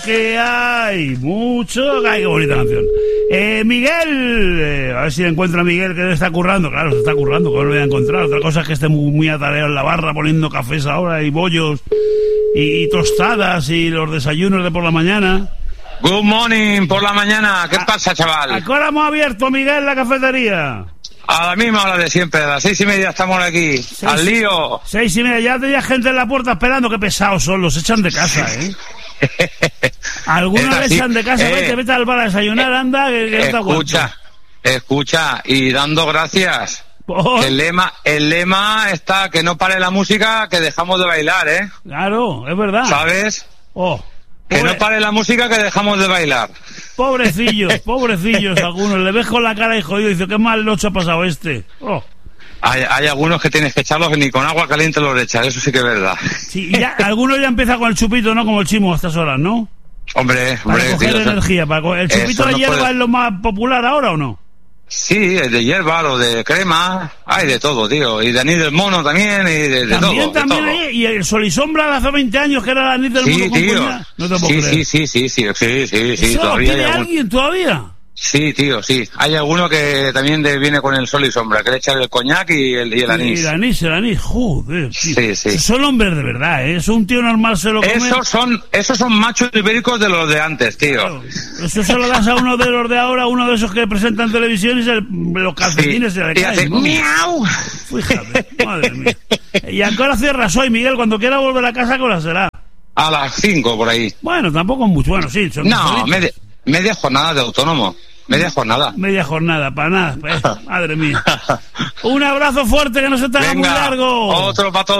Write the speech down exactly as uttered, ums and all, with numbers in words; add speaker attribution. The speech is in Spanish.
Speaker 1: que hay, mucho. Ay, qué bonita canción. Eh, Miguel, eh, a ver si encuentra a Miguel, que está currando. Claro, se está currando, que no lo voy a encontrar. Otra cosa es que esté muy, muy atareado en la barra, poniendo cafés ahora y bollos y, y tostadas y los desayunos de por la mañana.
Speaker 2: Good morning, por la mañana. ¿Qué
Speaker 1: a,
Speaker 2: pasa, chaval?
Speaker 1: ¿A qué hora hemos abierto, Miguel, la cafetería?
Speaker 2: A la misma hora de siempre, a las seis y media estamos aquí. Seis, al lío.
Speaker 1: Seis y media, ya tenía gente en la puerta esperando. Qué pesados son, los echan de casa, ¿eh? Algunos le echan de casa, eh, vete, vete al bar a desayunar, anda, que, que
Speaker 2: escucha,
Speaker 1: está
Speaker 2: escucha, y dando gracias. Que el lema, el lema está que no pare la música, que dejamos de bailar, ¿eh?
Speaker 1: Claro, es verdad.
Speaker 2: ¿Sabes?
Speaker 1: Oh,
Speaker 2: que pobre... no pare la música, que dejamos de bailar.
Speaker 1: Pobrecillos, pobrecillos algunos. Le ves con la cara y jodido, dice, qué mal noche ha pasado este. Oh.
Speaker 2: Hay, hay algunos que tienes que echarlos ni con agua caliente los echas, eso sí que es verdad.
Speaker 1: Sí, y ya, algunos ya empiezan con el chupito, ¿no? Como el Chimo a estas horas, ¿no?
Speaker 2: Hombre, hombre.
Speaker 1: Para coger
Speaker 2: tío,
Speaker 1: energía, para co- ¿el chupito de no hierba puede... es lo más popular ahora o no?
Speaker 2: Sí, el de hierba o de crema, hay de todo, tío. Y de anís del mono también, y de, de
Speaker 1: ¿También,
Speaker 2: todo.
Speaker 1: También,
Speaker 2: de todo.
Speaker 1: hay, y el sol y sombra de hace veinte años que era el anís del
Speaker 2: sí,
Speaker 1: mono.
Speaker 2: Tío.
Speaker 1: Con no te puedo
Speaker 2: sí,
Speaker 1: creer.
Speaker 2: sí, sí, sí, sí, sí, sí, sí.
Speaker 1: ¿Eso
Speaker 2: todavía
Speaker 1: tiene
Speaker 2: hay algún...
Speaker 1: alguien todavía?
Speaker 2: Sí, tío, sí. Hay alguno que también de, viene con el sol y sombra, que le echa el coñac y el, y el anís.
Speaker 1: Y el anís, el anís, joder. Tío.
Speaker 2: Sí, sí.
Speaker 1: Son hombres de verdad, ¿eh? Es un tío normal se lo come.
Speaker 2: Esos son, esos son machos ibéricos de los de antes, tío.
Speaker 1: Claro. Eso se lo das a uno de los de ahora, uno de esos que presentan televisión y se, los calcetines
Speaker 2: sí.
Speaker 1: se le
Speaker 2: y
Speaker 1: caen.
Speaker 2: hace,
Speaker 1: ¿no?
Speaker 2: ¡miau!
Speaker 1: Fíjate, madre mía. ¿Y a qué hora cierras hoy, Miguel? Cuando quiera volver a casa, ¿qué hora será?
Speaker 2: A las cinco, por ahí.
Speaker 1: Bueno, tampoco mucho. Bueno, sí. Son
Speaker 2: no, media, media jornada de autónomo. Media jornada.
Speaker 1: Media jornada, para nada. Pues, madre mía. Un abrazo fuerte, que no se te haga muy largo.
Speaker 2: Otro para todos.